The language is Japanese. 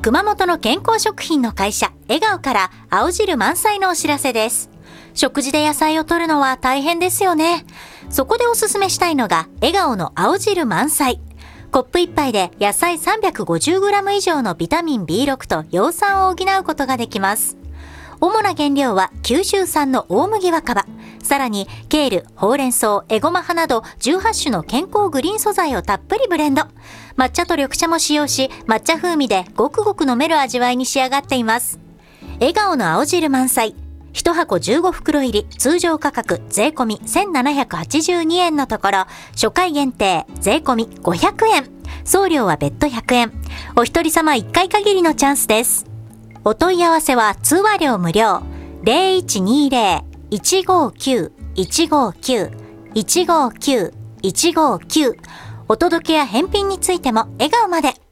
熊本の健康食品の会社笑顔から青汁満載のお知らせです。食事で野菜を摂るのは大変ですよね。そこでおすすめしたいのが笑顔の青汁満載。コップ1杯で野菜 350g 以上のビタミン B6 と葉酸を補うことができます。主な原料は九州産の大麦若葉、さらにケール、ほうれん草、エゴマ葉など18種の健康グリーン素材をたっぷりブレンド。抹茶と緑茶も使用し、抹茶風味でごくごく飲める味わいに仕上がっています。笑顔の青汁満載。1箱15袋入り、通常価格税込み1782円のところ、初回限定税込み500円。送料は別途100円。お一人様1回限りのチャンスです。お問い合わせは通話料無料。0120-159-159-159-159。お届けや返品についても笑顔まで。